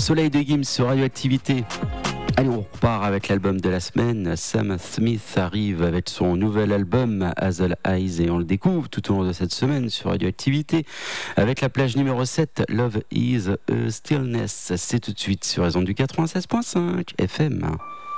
Soleil de Gims sur Radioactivité. Allez, on repart avec l'album de la semaine. Sam Smith arrive avec son nouvel album Hazel Eyes et on le découvre tout au long de cette semaine sur Radioactivité avec la plage numéro 7, Love is a Stillness. C'est tout de suite sur raison du 96.5 FM.